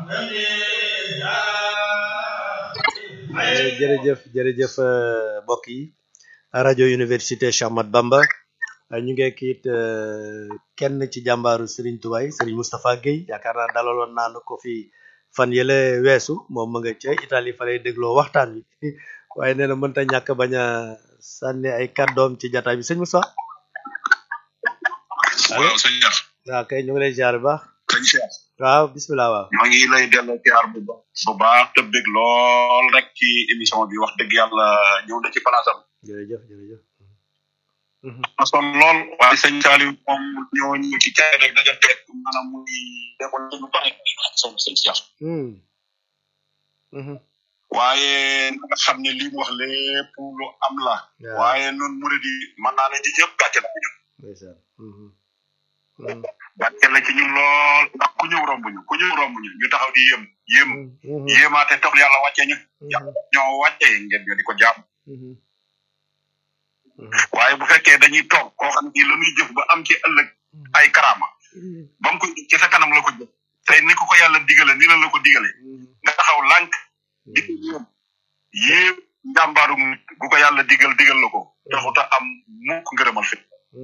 jërëjëf mbokk yi rajo université Cheikh Ahmadou Bamba ñu ngi ak it kenn ci jàmbaaru Serigne Touba yi Serigne Moustapha Guèye yaakaar naa dalaloon naa ko fi fan yële weesu moom ma nga ca Italie fa lay dégloo waxtaan wi waaye nee na mënta ñàkk bañ a sànni ay kàddoom ci jataay bi sëñ Moussa. waaw sëñ Cheikh. waaw kay ñu ngi lay ziar bu baax. sëñ Cheikh. waaw bisimilah waaw. maa ngi lay delloo ziar bu baax te bëgg lool rek ci émission bi wax dëgg yàlla ñëw na ci palaasam. jërëjëf. ma sonn lool waaye sëñ Saliou moom ñoo ñu ci caay rek daja teg maanaam muy defoon lu bari son sëñ Cheikh. waaye nga xam ne li mu wax lépp lu am la. waaye noonu murid yi mën naa ne di ñëpp gàcce la ñu. gàcce la ci ñun lool ndax ku ñëw romb ñu ñu taxaw di yéemaate tax yàlla wàccee ñu. ñoo wàccee ngeen ñoo di ko jaam. waaye bu fekkee dañuy toog koo xam ne la muy jëf ba am ci ëllëg ay karaama ba mu ko ci sa kanam la ko jëf tey ni ko yàlla digale ni la ko digale nga taxaw lànk di yépp njàmbaaru bu ko yàlla digal la ko taxuta am mukk ngërëmal fi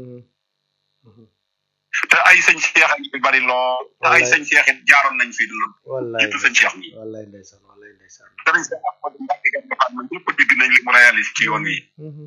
te ay sëñ Cheikh yi bari lool te ay sëñ Cheikh it jaaroon nañ fi lool jiitu sëñ Cheikh mi wallaay ndeysaan sëriñ Cheikh Ahmadou Mbacké nga xam ne ñëpp digg nañ li mu réalise ci yoon wi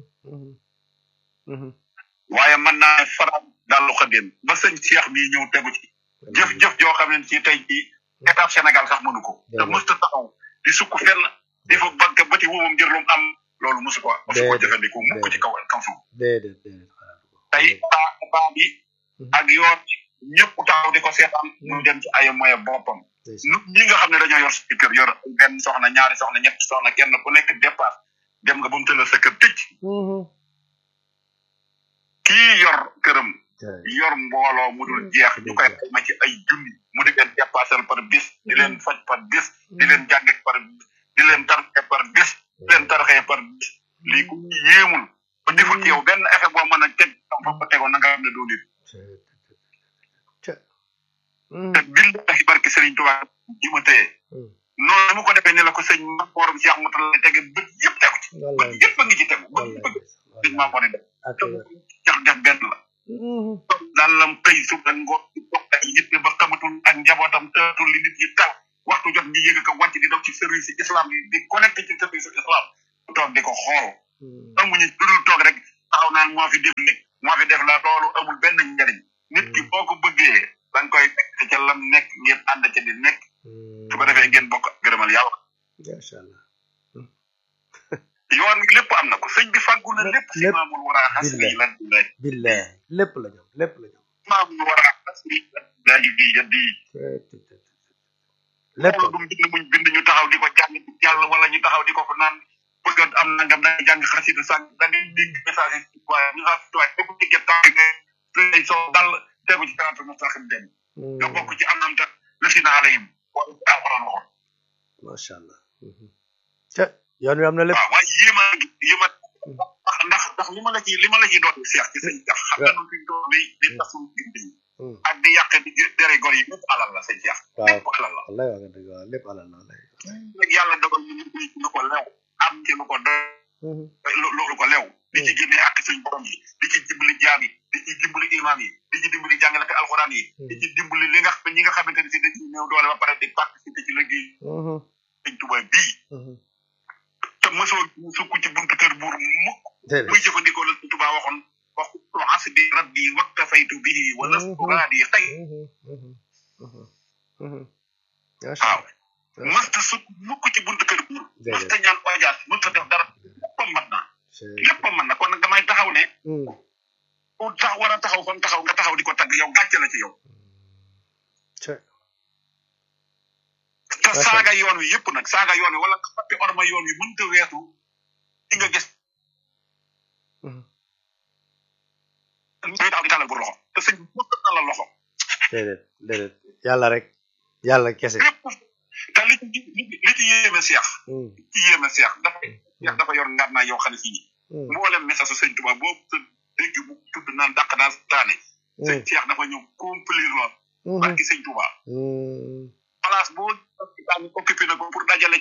waaye mën naa faral daal lu xëddeen ba sëñ Cheikh mi ñëw tegu ci jëf joo xam ne ci tey ci étape Sénégal sax mënu ko te mësta taxaw di sukk fenn di fa banque bëti woomam ngir lu mu am loolu mosu ko jëfandikoo mukk ci kaw suuf tey baa bi ak yoon ñëpp taxaw di ko seetaan mu dem ci ay moyen boppam ñi nga xam ne dañoo yor sa kër yor benn soxna ñaari soxna ñetti soxna kenn ku nekk départ dem nga ba mu tëral sa kër tëj kii yor këram yor mbooloo mu dul jeex ñu koy ma ci ay junni mu di leen dépassel par bis di leen faj par bis di leen jànge par bis di leen tarxe par bis di leen tarxee par bis lii ku yéemul ba deful ci yow benn effet boo mën a teg am fa ko tegoon na nga xam ne doo nit te billahi barke Serigne Touba ji ma téye noonu mu ko defee ne la ko sëñ Mamour Cheikh Moutal la tege bët yëpp tegu ci bët yëpp a ngi ci tegu bët yëpp sëñ Mamour di def jax def benn la daal lam tey su ak ngoon di dox ak yitte ba xamatul ak njabootam tëatul li nit yi taw waxtu jot ñi yëg ko wàcc di dox ci service islam yi di connecté ci service islam toog di ko xool amuñu dudul toog rek taxaw naan moo fi def nit moo fi def la loolu amul benn njariñ nit ki boo ko bëggee da nga koy nekk ca lam nekk ngeen ànd ca di nekk su ko defee ngeen bokk gërëmal yàlla macha allah yoon lépp am na ko sëñ bi fàggu na lépp si maamul war a xas li lan billahi lépp la ñoom maamul war a xas li lan di yaddi lépp du bind ñu taxaw di ko jàng yàlla wala ñu taxaw di ko fa naan bëgg am nangam da jàng xasida sàng da ngay dégg message yi waaye ñu xas waaye boo ko déggee tànk ngay soo dal tegu ci kanam mustaqim dem nga bokk ci am ta la si naa alayhim wala alquran waxoon macha allah yoon wi am na lépp waaw waaye yéema ndax li ma la ci doon seex ci sëñ Cheikh xam nga nu fi doon di tasul gindi ak di yàq di dere gor yi lépp alal la sëñ Cheikh lépp alal la wallahi wax nga dëgg waaw lépp alal la wallahi nag yàlla dogal ñu ko lew am ci lu ko lu ko lew di ci génne ak suñ borom yi di ci dimbali jaam yi di ci dimbali imam yi di ci dimbali jàngalate alxuraan yi di ci dimbali li nga xam ñi nga xamante ne si dañ ci néew doole ba pare di participer ci liggéey sëñ Tuubaa bii te mosoo sukk ci buntu kër buur mukk muy jëfandikoo la sëñ Tuubaa waxoon waxu asbi rabbi waktafaytu bihi wa lastu raadi xëy waaw mësta sukk mukk ci buntu kër buur mësta ñaan audience mësta def dara lépp mën na kon nag damay taxaw ne ku tax war a taxaw kon taxaw nga taxaw di ko tagg yow gàcce la ci yow te saaga yoon wi yëpp nag saaga yoon wi wala nga fàtte orma yoon wi mënta weesu di nga gis ñuy taxaw di tàllal pour loxo te sëñ mësta tàllal loxo déedéet yàlla rek yàlla kese te li ci yéeme seex dafa yor ngaat naa yow xam ne fii mboolem message su sëñ Tuubaa boobu sa dégg bu tudd naan dàq daa taane sëñ Seex dafa ñëw complir lool barki sëñ Tuubaa place boo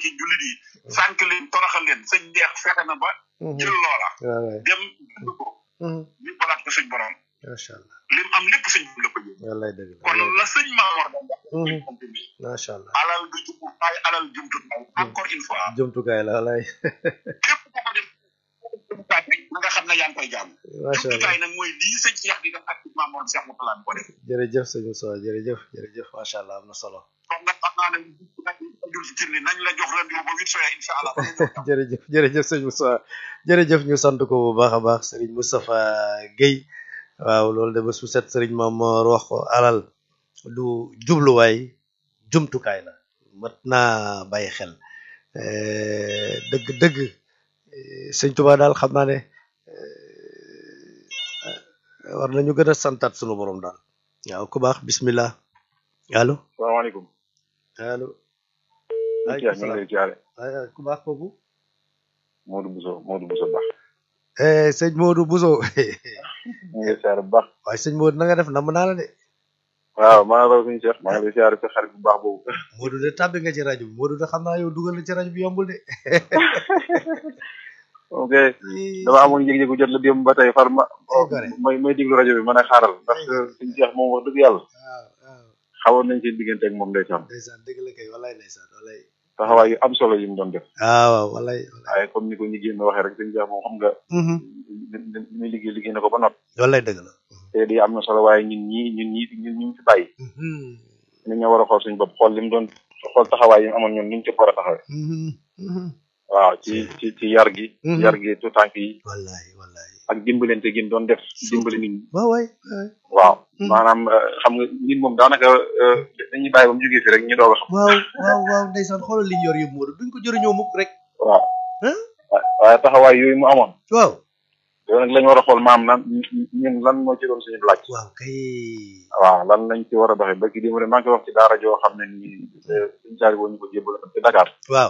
ci jullit yi sànq leen toroxal leen sëñ Deex fexe na ba jël loola dem dund ko ñu balaat ko suñ borom macha allah lim am lépp sëñ bi la ko jël wallaay dëgg la kon la sëñ Maamor da macha allah alal du jumtukaay alal jumtukaay encore une fois jumtukaay la wallaay képp ku ko def jumtukaay rek na nga xam ne yaa ngi koy jàmm macha allah jumtukaay nag mooy lii sëñ Cheikh di def ak Maamor Cheikh Moutala ko def jërëjëf sëñ Moussa jërëjëf macha allah am na solo kon nag xam naa ne dul ci ni nañ la jox rendez-vous ba 8 soya incha allah jërëjëf sëñ Moussa jërëjëf ñu sant ko bu baax a baax Serigne Moustapha Guèye waaw loolu de bés bu set Serigne Mamor wax ko alal du jubluwaay jumtukaay la mat naa bàyyi xel dëgg sëñ Touba daal xam naa ne war nañu gën a santaat sunu borom daal waaw ku baax bismillah allo salaamaaleykum allo ku baax kooku Modou Bousso baax sëñ Modou Bousso ñu ngi siyaare bu baax waaye sëñ Modou na nga def namm naa la de waaw maa raw suñu Cheikh maa ngi lay siyaare sa xarit bu baax boobu Modou de tàbbi nga ci rajo bi Modou de xam naa yow dugal na ci rajo bi yombul de ok dama amoon yëg-yëgu jot la démb ba tey far may diglu rajo bi mën a xaaral ndax suñu Cheikh moom wax dëgg yàlla xawoon nañ seen diggante ak moom ndeysaan dëgg la kay wallaay ndeysaan wallaay taxawaay yu am solo yi mu doon def waaw wallaay waaye comme ni ko ñi génn waxee rek suñu Cheikh moom xam nga li muy liggéey na ko ba not wallaay dëgg la te di am na solo waaye ñun ñu fi bàyyi ñu ñoo war a xool suñu bopp xool li mu doon xool taxawaay yi mu amoon ñun ñu ci war a taxawee waaw ci yar gi tu tànk yi wallaay ak dimbalante gi mu doon def dimbali nit ñi waaw maanaam xam nga nit moom daanaka dañuy bàyyi ba mu jógee fi rek ñu doog a xam waaw ndeysaan xoolal li ñu yor yëpp Modou duñ ko jëriñoo mukk rek waaw waaye taxawaay yooyu mu amoon waaw yow nag lañ war a xool maam nan ñun lan moo ci doon suñu laaj waaw kay waaw lan lañ ci war a doxee ba ki démb rek maa ngi koy wax ci daara joo xam ne nii suñu saari boo ñu ko jébbal ci Dakar waaw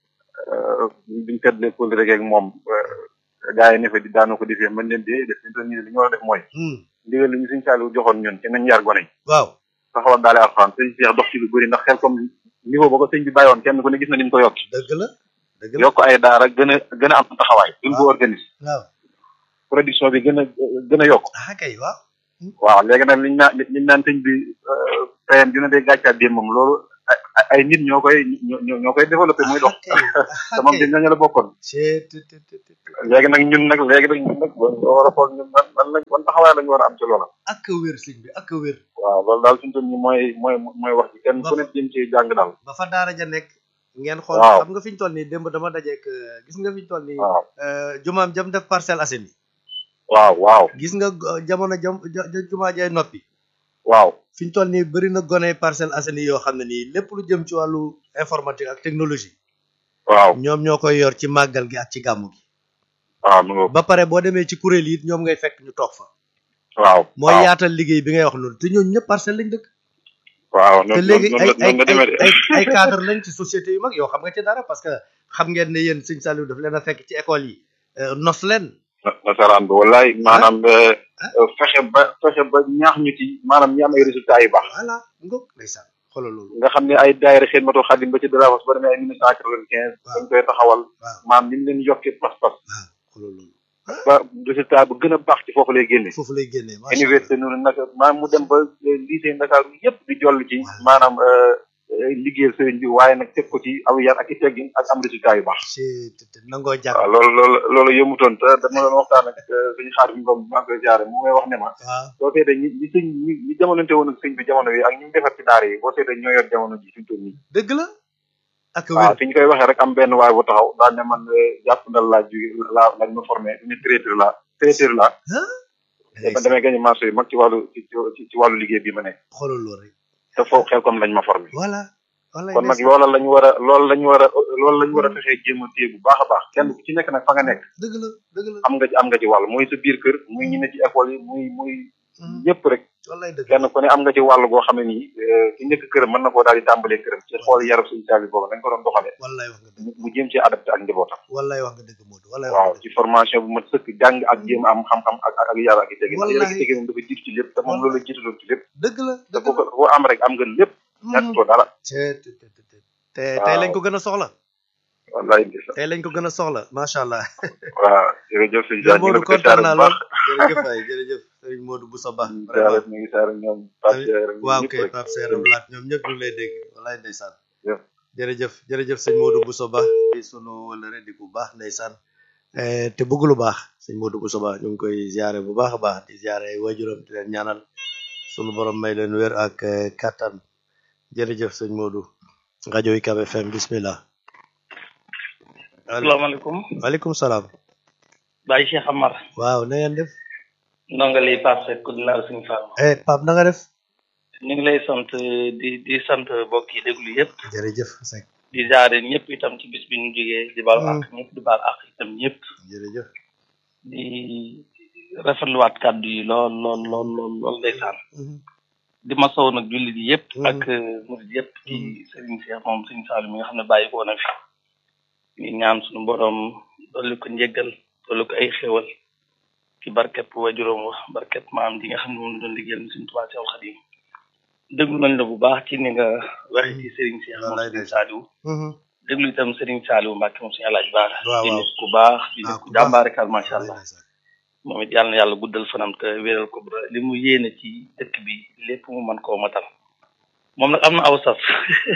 biñu teddlee kóol rek ak moom gars yi ne fa di daanu ko defee mën leen dee def ñu li ñu war a def mooy ndigal li ñu suñu saali joxoon ñun ci nañ yar gone yi waaw taxawal daale alxuraan sëñ Cheikh dox ci lu bëri ndax xel comme niveau ba ko sëñ bi bàyyoon kenn ku ne gis na ni mu ko yokk dëgg la yokk ay daara gën a am taxawaay gën ko organise waaw production bi gën a yokk kay waaw léegi nag liñ naan sëñ bi payam dina dee gàccaat bi moom loolu ay nit ñoo koy développé muy dox te moom di ñooñu la bokkoon léegi nag ñun nag war a xool ñun ban taxawaay lañu war a am ci loola ak wér sëñ bi ak wér waaw loolu daal suñu toon ñi mooy wax ci kenn ku ne jëm ci jàng daal ba fa daara ja nekk ngeen xool xam nga fi ñu toll nii démb dama dajeek gis nga fi ñu toll nii jumaam jam def Parcelles Assainies waaw gis nga jamono jumaa jay noppi waaw fi ñu toll nii bëri na gone Parcelles Assainies yoo xam ne nii lépp lu jëm ci wàllu informatique ak technologie waaw ñoom ñoo koy yor ci màggal gi ak ci gàmmu gi waaw ba pare boo demee ci kuréel yi ñoom ngay fekk ñu toog fa waaw mooy yaatal liggéey bi ngay wax noonu te ñooñu ñëpp parcelle lañ dëkk waaw te léegi ay cadre lañ ci société yu mag yoo xam nga ci dara parce que xam ngeen ne yéen sëñ Saliou daf leen a fekk ci école yi nos leen nasaraan bi wallaay maanaam fexe ba ñaax ñu ci maanaam ñi am ay résultats yu baax voilà ngok ndeysaan xoolal loolu nga xam ne ay daayira Xidmatul Xadim ba ci Dravos ba demee ay 1995 dañ koy taxawal maanaam ni mu leen yokkee pas-pas xoolal loolu ba résultat bu gën a baax ci foofu lay génne université noonu nag maanaam mu dem ba lycée Dakar yëpp di joll ci maanaam liggéeyal sëriñ bi waaye nag teg ko ci aw yar ak i teggin ak am résultat yu baax nangoo jàng waaw loolu yëmutoon te dama doon waxtaan ak suñu xaar bi moom maa ngi koy jaare mu may wax ne ma boo seetee ñi jamonante woon ak sëñ bi jamono yi ak ñi defar ci daara yi boo seetee ñoo yor jamono ji suñu toll nii dëgg la ak waaw fi ñu koy waxee rek am benn waay bu taxaw daal ne man jàpp ndal laa jóge lañ ma formé ñu traiteur la ba damay gañe marché yu mag ci wàllu liggéey bi ma nekk xoolal loolu rek te foofu xel comme lañ ma formé voilà kon nag loolu lañ war a fexee jéem a téye bu baax a baax kenn ku ci nekk nag fa nga nekk dëgg la am nga ci wàll muy sa biir kër muy ñi ne ci école yi muy ñëpp rek kenn ku ne am nga ci wàll goo xam ne nii ki njëkk këram mën na koo daal di tàmbalee këram ci xool yarab suñu saali boobu dañ ko doon doxalee wallaay wax nga dëgg mu jéem ci adapté ak njabootam wallaay wax nga dëgg Modou wallaay waaw ci formation bu mat sëkk jàng ak jéem a am xam-xam ak yar ak i tegin yar ak i tegin moom dafa jiitu ci lépp te moom loolu la jiitaloon ci lépp dëgg la te boo am rek am nga lépp ñàkkutoo dara te tey lañ ko gën a soxla wallaay ndeysaan. tey lañ ko gën a soxla macha allah. waaw jërëjëf sëñ Sëñ Dia ñu Modou ngi ko kontaan siyaare naa bu lool baax. jërëjëf waay jërëjëf sëriñ Modou Bousso Ba ñu vraiment ngi siyaare ñoom Pape Seer ak waaw ñëpp kay rek. Pape Serre Blaat ñoom ñëpp ñu ngi lay dégg wallaay ndeysaan Jërëjëf. jërëjëf sëñ Modou Bousso Ba di sunu wëlëre di ku baax ndeysaan te bëgg lu baax sëñ Modou Bousso Ba ñu ngi koy ziare bu baax a baax di ziare ay waajuram di leen ñaanal sunu borom may leen wér ak kattan jërëjëf sëñ Modou rajo UCAB FM bismillah. asalaamaaleykum. waaleykum salaam. Baye Cheikh Amar. waaw na ngeen def. ndongali Pape Seck di laal suñu Fall. Pape na nga def. ñu ngi lay sant di sant mbokk yi déglu yëpp. jërëjëf Seck. di jaare ñëpp itam ci bis bi ñu jógee di baal àq ñëpp di baal àq itam ñëpp. jërëjëf. di rafetluwaat kàddu yi lool ndeysaan. di masawu nag jullit yi yëpp. ak murid yëpp ci Serigne Cheikh moom Serigne Saliou mi nga xam ne bàyyi ko na fi. ñu ñaan suñu borom dolli ko njëggal dolli ko ay xéwal ci barkeb wajuróom wax barkeb maam ji nga xam ne moom la doon liggéeyal Serigne Touba Cheikhoul Khadim déglu nañ la bu baax ci ni nga waxee ci Serigne Cheikh moom Serigne Saliou déglu itam Serigne Saliou Mbacke moom suñu Alaaji Baara di nit ku baax di nit ku jàmbaarikal macha allah moom it yàlla na yàlla guddal fanam te wéral ko ba li mu yéene ci dëkk bi lépp mu mën koo matal moom nag am na aw sas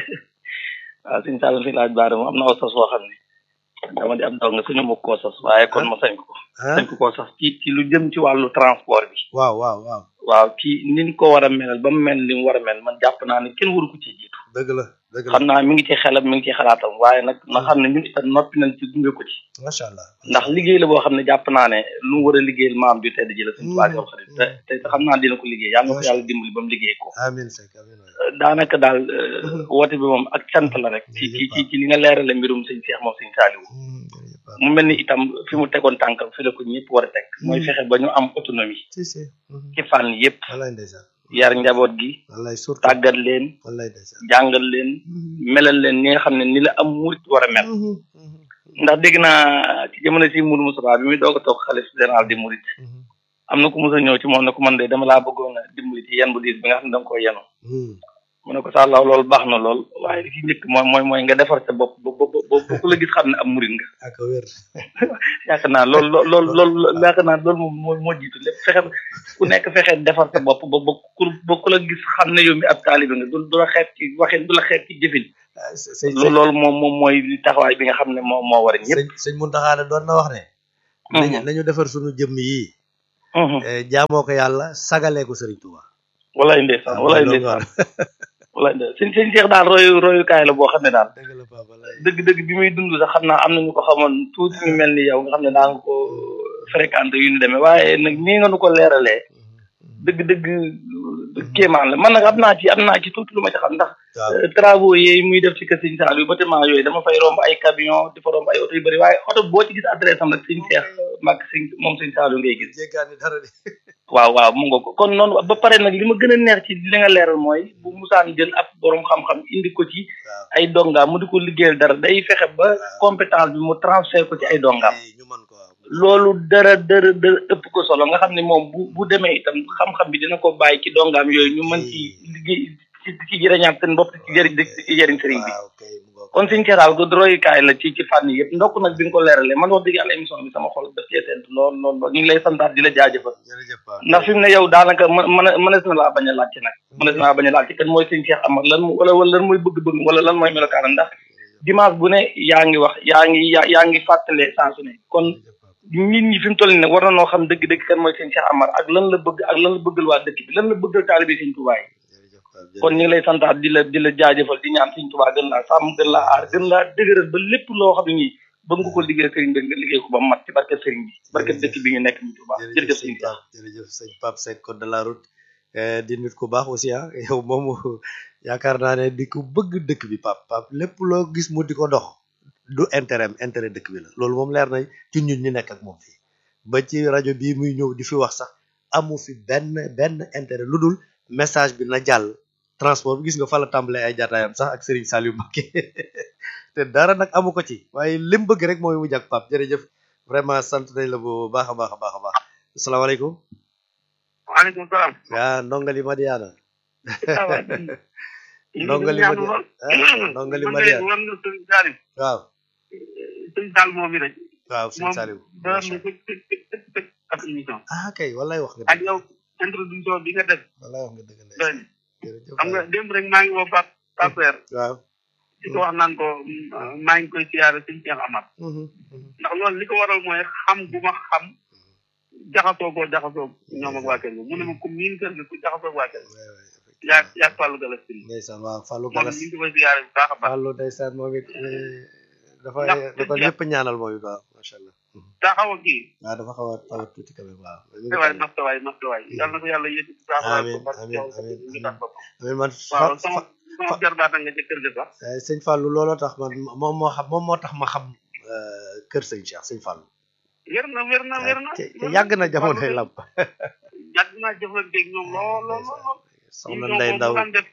waaw Serigne Saliou suñu Alaaji Baara moom am na aw sas woo xam ne dama di am daw nga suñu mukk koo sas waaye kon ma sañ ko koo sas ci lu jëm ci wàllu transport bi waaw ci niñ ko war a melal ba mu mel ni mu war a mel man jàpp naa ne kenn waru ko ci jiitu dëgg la xam naa mi ngi ci xelam mi ngi ci xalaatam waaye nag na xam ne ñun itam noppi nañ ci gunge ko ci macha allah ndax liggéey la boo xam ne jàpp naa ne lu mu war a liggéeyal maam ju tedd ji la suñu Tuubaa Cheikhoul Khadim te xam naa dina ko liggéey yàlla na ko yàlla dimbali ba mu liggéey ko amiin Seck amiin daanaka daal woote bi moom ak cant la rek ci li nga leerale mbirum sëñ Cheikh moom sëñ Saliou mu mel ni itam fi mu tegoon tànkam fi la ko ñëpp war a teg mooy fexe ba ñu am autonomie ci fànn yëpp yar njaboot gi tàggat leen jàngal leen melal leen ni nga xam ne ni la am murit war a mel ndax dégg naa ci jamono si Mourou Moustapha bi muy doog a toog xalif général di murit am na ku mos a ñëw ci moom ne ko man de dama laa bëggoon a dimbali ci yan bu diis bi nga xam ne da nga koy yenu mu ne ko sàllaaw loolu baax na lool waaye li ci njëkk mooy nga defar sa bopp ba ku la gis xam ne am murit nga ak wér yaakaar naa loolu yaakaar naa loolu moom moo jiitu lépp fexe ku nekk fexe defar sa bopp ba ku la gis xam ne yow mi ab taalibe nga du la xeet ci waxin du la xeet ci jëfin loolu moom mooy taxawaay bi nga xam ne moo war a ñëpp sëñ Mountakha doon na wax ne nañu defar suñu jëmm yi jaamoo ko yàlla sagalee ko Serigne Touba walaay ndeysaan walaay sëñ Cheikh daal royukaay la boo xam ne daal dëgg bi muy dund sax xam naa am na ñu ko xamoon tuuti ñu mel ni yow nga xam ne daa nga ko fréquenté yu ñu demee waaye nag nii nga nu ko leeralee dëgg kéemaan la man nag am naa ci tuuti lu ma ci xam ndax travaux yi muy def ci kër sëñ Saliou bâtiment yooyu dama fay romb ay camion di fa romb ay oto yu bëri waaye oto boo ci gis adresse am rek sëñ Cheikh Mbacke moom sëñ Saliou ngay gis waaw mu nga ko kon noonu ba pare nag li ma gën a neex ci li nga leeral mooy bu musaan jël ab borom xam-xam indi ko ci ay dongaam mu di ko liggéeyal dara day fexe ba compétence bi mu transfert ko ci ay dongaam loolu dara ëpp ko solo nga xam ne moom bu demee itam xam-xam bi dina ko bàyyi ci dongaam yooyu ñu mën ci liggéey ci jëriñaat seen bopp ci jëriñ sëriñ bi kon suñ keral go royukaay la ci fànn yëpp ndokk nag bi nga ko leeralee man wax dëgg yàlla émission bi sama xol daf cee sedd lool ñu ngi lay santaat di la jaajëfal ndax fi mu ne yow daanaka mënees na laa bañ a laajte nag mënees na laa bañ a laajte kan mooy suñ Cheikh Amar wala lan mooy bëgg-bëgg wala lan mooy melokaanam ndax dimanche bu ne yaa ngi wax yaa ngi fàttale saa su ne kon nit ñi fi mu toll nii nag war na noo xam dëgg-dëgg kan mooy suñ Cheikh Amar ak lan la bëgg ak lan la bëggal waa dëkk bi lan la bëggal taalibe Sëriñ Tuubaa yi kon ñu ngi lay santaat di la jaajëfal di ñaan Sëriñ Tuubaa gën laa sàmm gën laa aar gën laa dëgëral ba lépp loo xam ne nii bëgg nga ko liggéey sëriñ bi nga liggéey ko ba mat ci barke sëriñ bi barke dëkk bi ñu nekk ñu Tuubaa jërëjëf sëriñ jërëjëf sëñ Pape Seck code de la route di nit ku baax aussi yow moom yaakaar naa ne di ko bëgg dëkk bi Pape lépp loo gis mu di ko dox du intérêt dëkk bi la loolu moom leer na ci ñun ñi nekk ak moom fii ba ci rajo bii muy ñëw di fi wax sax amu fi benn intérêt lu dul message bi na jàll transport bi gis nga fa la tàmbalee ay jataayam sax ak Serigne Saliou Mbacké te dara nag amu ko ci waaye lim bëgg rek mooy mu jàk Pape jërëjëf vraiment sant nañ la bu baax a baax asalaamaaleykum waaleykum salaam ndongali Madiana ndongali Madiana waaw sëñ Sall moom mi rek waaw sëñ Saliou moom ab émission ah kay wallaay wax nga ak yow introduction bi nga def wallaay wax nga dëgg doy jërëjëf xam nga démb rek maa ngi woo Paper waaw di ko wax naan ko maa ngi koy siyaare sëñ Cheikh Amar ndax loolu li ko waral mooy xam bu ma xam jaxasoo ñoom ak waa kër gi mu ne ma ku miin kër gi ku jaxasoo waa kër gi yaa Fallou Galas ndeysaan waaw Fallou moom Galas ñu ngi koy siyaare bu baax a baax Fallou ndeysaan moom it dafa ñëpp ñaanal moom it waaw macha allah daa xaw a kii waaw dafa xaw a tuuti quand même waaw waay mastawaay yal na ko yàlla yéeti bu baax amiin amiin man waaw sama jarbaata nga ca kër ga sax sëñ Fallou looloo tax man moom moo tax ma xam kër sëñ Cheikh sëñ Fallou wér na yàgg na jamonoy lamp yàgg naa jëflanteeg ñoom lool soxna Ndeye Ndaw daan def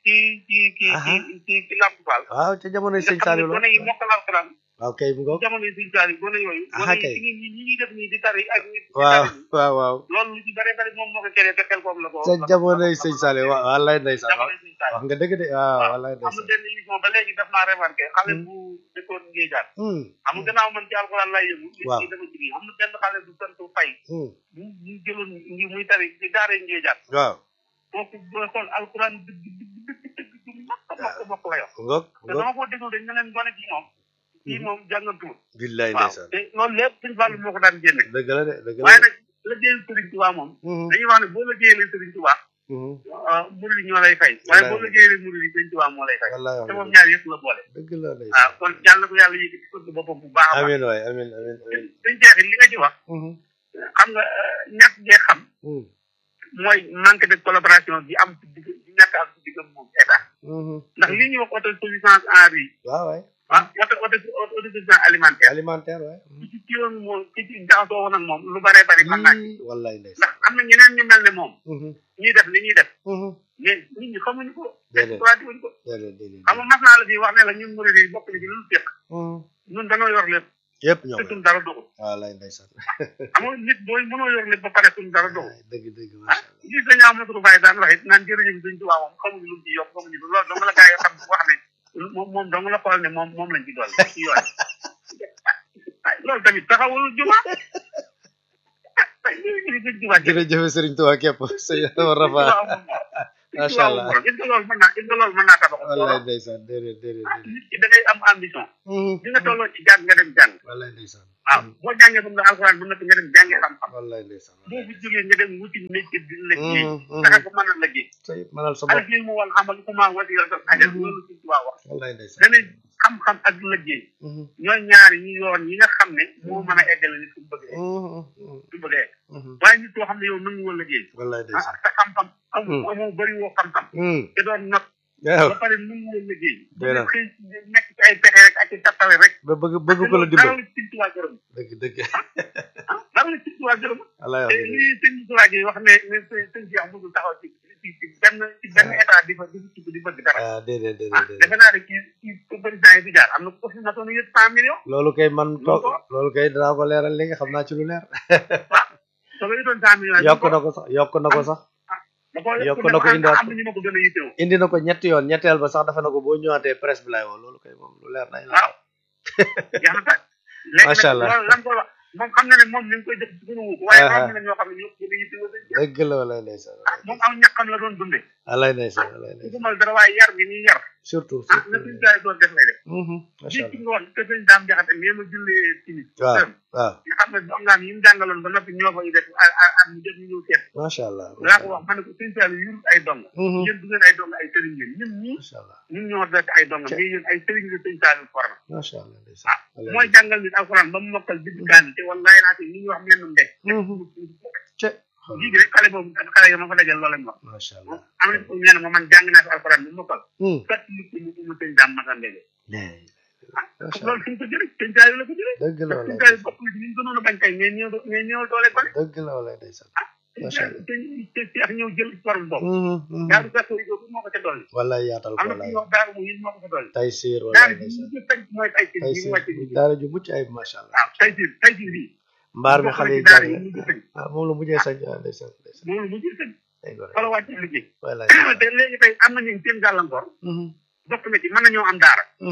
ci Lamp Fall waaw ca jamonoy sëñ Saliou la gone yi mokkal alxuraan waaw kay bu ngoog jamonoy sëñ Saliou gone yooyu gone kay yi ñi ñuy def nii di tari ak waaw loolu lu ci bare bare moom moo ko créé te xel koom la ko ca jamonoy sëñ Saliou waaw wallaay ndeysaan jamonoy sëñ Saliou wax nga dëgg de waaw wallaay am na ndeysaan benn émission ba léegi daf naa remarqué xale bu dëkkoon Ngéejaan xam nga gannaaw man ci alxuraan laay yëngu waaw dafa jigi am na benn xale bu sant Fay ñu jëloon ngi muy tari ci daaree Ngéejaan waaw kooku booy xool alxuraan dëgg mokk la yor ngoog te dama ko déglu dañ ne leen gone kii moom jàngantuwul billaay waaw ndeysaan te loolu lépp suñu wàllu moo ko daan génne dëgg la de dëgg la waaye nag liggéeyal Sëriñ Tuubaa moom dañuy wax ne boo liggéeyalee Sëriñ Tuubaa murid yi ñoo lay fay waaye boo liggéeyalee murid yi Sëriñ Tuubaa moo lay fay wallaay te moom ñaar yëpp la boole dëgg la ndeysaan waaw kon yàlla ko yàlla yëkkati sëgg boppam bu baax a baax amiin waay amiin dañ jeexit li nga ci wax xam nga ñàkk gee xam mooy manque de collaboration bi am ci ñàkk am ci diggam moom état ndax li ñuy wax autosuffisance en riz waaw waay autosuffisance alimentaire waay ci yoon moom ci jaxasoo woon ak moom lu bare bari mën naa wallaay ndeysaan ndax am na ñeneen ñu mel ne moom ñuy def li ñuy def mais nit ñi xamuñu ko exploité wuñ ko xam nga mas naa la fii wax ne la ñun murid yi bokk na ci lu féq ñun dañoo yor lépp yëpp ñoom te suñ dara doxul wallaay ndeysaan xam nga nit booy mënoo yor lépp ba pare suñ dara doxul dëgg macha allah gis dañu am Amadou Baye daan wax it naan jërëjëf Sëñ Tuubaa moom xamuñu lu mu ci yokk xamuñu loolu dong la gaa yi xam wax ne moom dong la xool ne moom lañ ci dool ci yoon loolu tamit taxawul juma jërëjëf Sëriñ Tuubaa képp sëñ Rafa macha allah loolu mën naa tabax wallaay ndeysaan déedéet nit ki da ngay am ambition di nga tolloo ci jàng nga dem jàng wallaay ndeysaan waaw boo jàngee ba nga alxuraan bu nekk nga dem jàngee xam-xam wallaay ndeysaan boo fi jógee nga dem wuti métier di liggéey fexe ko mën a liggéey tey mënal sa bopp alif yi mu wal xamal ku maa wati yor sa ajal loolu Sëñ Tuubaa wax wallaay ndeysaan dana xam-xam ak liggéey ñooy ñaari ñi yoon yi nga xam ne moo mën a eggale nit ku bëgg ku bëgg egg waaye nit koo xam ne yow nangu woo liggéey wallaay ndeysaan te xam-xam amoo bëri woo xam-xam te doon not ba pare nangu woo liggéey xëy nekk ci ay pexe rek ak ci tattale rek ba bëgg ko la dimbal dara la Sëñ Tuubaa gërëm dëgg dara la Sëñ Tuubaa gërëm wallaay te lii Sëñ Tuubaa gi wax ne sëñ Cheikh bëggul taxaw ci benn état di bëgg dara déedéet defe naa ne ci président yi fi jaar am na ko fi natoon yëpp 100 millions loolu kay man toog loolu kay dinaa ko leeral léegi xam naa ci lu leer waaw soo ko yitoon 100 millions yokk na ko sax yokk na ko indiwaat am na ñu ma ko gën a yittewoo indi na ko ñetti yoon ñetteel ba sax dafa na ko boo ñëwaatee presse bi laay woo loolu kay moom lu leer nañ la waaw jeex na tak macha allah loolu lan ko wax moom xam na ne moom mi ngi koy def ci gën a wuuk waaye am na ñoo xam ne ñoo ko gën a yittewoo dëgg la walaay ndeysaan moom aw ñaqam la doon dundee walaay ndeysaan dumal dara waaye yar bi ñuy yar surtout na suñ gaay doon def lay def macha ci nga wax que sëñ Daam Jaxate mais ma jullee timis waaw nga xam ne dongaan yi mu jàngaloon ba noppi ñoo koy def ak ñu def ñu ñëw seet macha allah laa ko wax ma ne ko sëñ Saliou yurut ay dong yéen du ngeen ay dong ay sëriñ ngeen ñun ñii macha allah ñun ñoo def ay dong mais yéen ay sëriñ la sëñ Saliou forma macha allah ndeysaan mooy jàngal nit alxuraan ba mu mokkal bind kaani te wallaay naa te ñu wax mennum de lii rek xale boobu xale yi ma fa dajal loolu lañ wax macha allah am na ko ñeen ma man jàng naa fi alxuraan bi mokkal fat li mu sëñ Daam Masan Ndege loolu fi ñu ko jëlee sëñ Saliou la ko jëlee dëgg la walaay sëñ Saliou bokk na ci ñu gënoon a bañ kay mais ñëw doole ko ne dëgg la walaay ndeysaan macha allah te Cheikh ñëw jël forme boobu daaru gàtto yi boobu moo ko ca dolli wallaay yaatal ko am na walaay fi wax daaru mu yéen moo ko ca dolli Taysiir daaru walaay bi ndeysaan ñu tënk mooy Taysiir bi mu wàcc bi daara ju mucc ayib macha allah waaw Taysiir bi mbaar mi xale yi daara jàng yi ñu ngi tënk moom la mujjee sañ ndeysaan loolu mu jël tënk ay gore fa la wàcc liggéey wallaay te léegi tey am na ñu seen gàllankoor bokk na ci mën nañoo am daara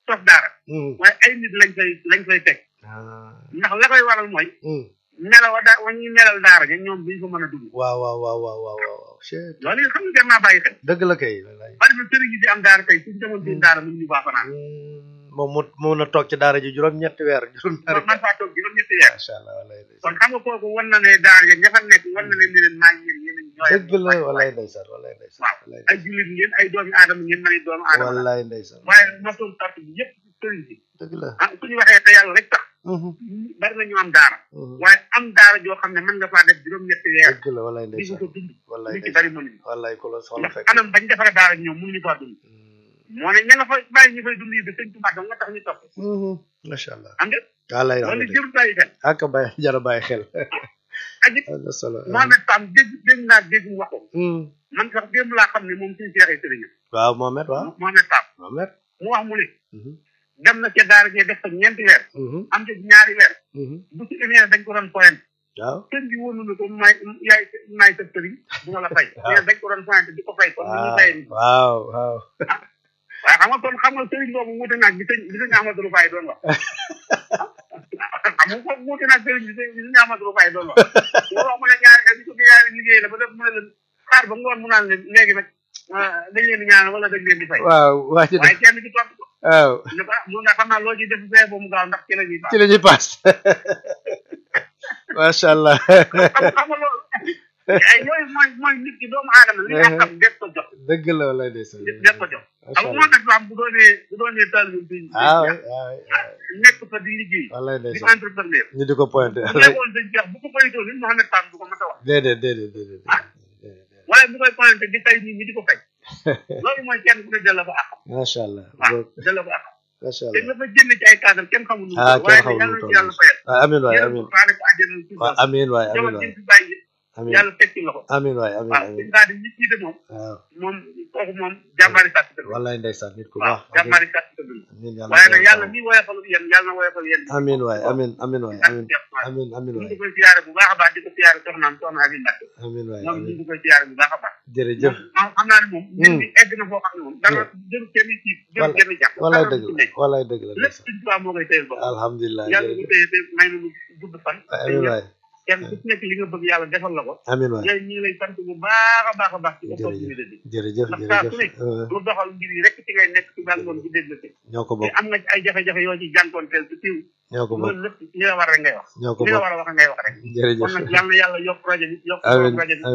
sos daara waaye ay nit lañ fay teg ndax la koy waral mooy nelaw wa ñuy nelal daara ja ñoom duñ ko mën a dugg waaw loolu yi xam nga jar naa bàyyi xel dëgg la kay bari na sëriñ yi di am daara tey suñ demoon seen daara mënuñu faa fanaan moom mu mën a toog ci daara ji juróom-ñetti weer man faa toog juróom-ñetti weer macha allah walay kon xam nga kooku wan na ne daara ja ña fa nekk wan na leen ni leen maa ngi yéen ñooy dëgg la walay ndeysaan waaw ay jullit ngeen ay doomi aadama ngeen mën ay doomu aadama walay ndeysaan waaye mosul tart bi yëpp sëriñ si dëgg la suñu waxee te yàlla rek tax bari na ñu am daara waaye am daara joo xam ne mën nga faa def juróom-ñetti weer dëgg la walay di ndeysaan ko dund walay ñu ci bari mënuñu walay ko la soxla fekk anam bañ defara daara ñoom mënuñu faa dund moo ne ña nga fa bàyyi ñu fay dund yi bi sëñ Tuubaa dong nga tax ñu topp macha allah am nga walay wala jërul bàyyi xel ak bàyyi jara bàyyi xel aji Mohamed Pam dégg mu wax ko man sax démb laa xam ne moom suñu seexee sëriñam waaw Mohamed waaw Mohamed Pam mu wax mu ne dem na ca daara jee def fa ñeenti weer am ca ñaari weer bu ci demee dañ ko doon pointe waaw sëñ bi wóolu na ko maay sa sëriñ bu ma la fay dañ ko doon pointe di ko fay kon ni ñu fayee waaw waaye xam nga sëriñ boobu wuute naag bi sëñ Amadou Faye doon wax xam nga foofu wuute naag sëriñ bi sëñ Amadou Faye doon wax boo wax mu ne ñaari ko ñaari liggéey la ba def mu ne leen xaar ba ngoon mu naan leen léegi nag dañ leen di ñaanal wala dañ leen di fay waaye kenn ci tontu ko waaw mu nga xam naa loo ci def fee ba mu gaaw ndax ci la ñuy paas macha allah xam nga loolu ay yooyu mooy nit ki doomu aadama li nga xam des ko jox dëgg la wala des ko jox xam nga moo tax bu doonee taalibe bi nekk fa di liggéey wala des di entrepreneur ñu di ko pointé nekkoon dañ jeex bu ko pointé li Mohamed Pam du ko mën a wax déedéet wala bu koy pointé di fay nit ñi di ko fay loolu mooy kenn ku ne delloo ko àq macha allah waaw delloo ko àq macha te allah nga fa jënd ci ay cadre kenn xamul kenn xamul yàlla ci yàlla fayal amiin waay amiin amiin waay amiin waay fi bàyyi amiin yàlla teg ci loxo amiin waay amiin waaw suñu daal di nit ñi de moom kooku moom jàmbaari sàtt dëgg wallaay ndeysaan nit ku baax jàmbaari sàtt dëgg amiin waaye nag yàlla mi woyofal yéen yàlla na woyofal yéen amiin waay amiin waay amiin ñu ngi koy siyaare bu baax a baax di ko siyaare soxnaam soxna Abi Mbacke amiin waay moom ñu ngi koy siyaare bu baax a baax jërëjëf xam naa ne moom mbir mi egg na foo xam ne moom dara jëru kenn ci jëru kenn jàpp wallaay dëgg la lépp suñu tubaab moo koy téyel bopp alhamdulilah yàlla ko téye te may na lu gudd fan amiin waay kenn ku ci nekk li nga bëgg yàlla defal la ko amiin waay yooyu ñu ngi lay sant bu baax a baax a baax ci opportunité bi jërëjëf ndax saa su ne lu doxal ngir yi rek ci ngay nekk ci daal ngoon bu dégg la ñoo ko te bokk am na ay jafe-jafe yoo ci jànkoonteel te tiw ñoo ko bokk loolu lépp li la war rek ngay wax ñoo ko li la bokk war a wax ngay wax rek jërëjëf kon nag yàlla na yàlla yokk rajo bi yokk amiin rajo bi